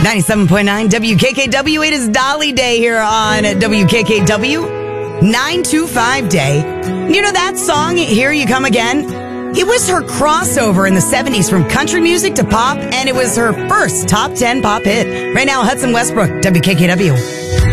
97.9 WKKW. It is Dolly Day here on WKKW. 925 Day. You know that song, Here You Come Again? It was her crossover in the 70s from country music to pop, and it was her first top 10 pop hit. Right now, Hudson Westbrook, WKKW.